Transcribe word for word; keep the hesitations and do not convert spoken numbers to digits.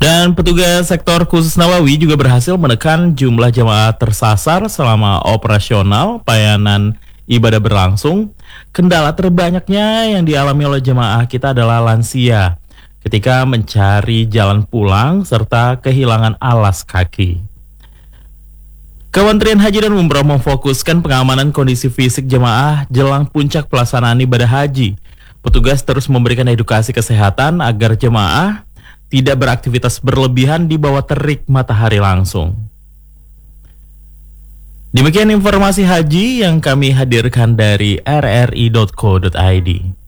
Dan petugas sektor khusus Nawawi juga berhasil menekan jumlah jemaah tersasar selama operasional pelayanan ibadah berlangsung. Kendala terbanyaknya yang dialami oleh jemaah kita adalah lansia ketika mencari jalan pulang serta kehilangan alas kaki. Kementerian Haji dan Umroh memfokuskan pengamanan kondisi fisik jemaah jelang puncak pelaksanaan ibadah haji. Petugas terus memberikan edukasi kesehatan agar jemaah tidak beraktivitas berlebihan di bawah terik matahari langsung. Demikian informasi haji yang kami hadirkan dari r r i dot co dot i d.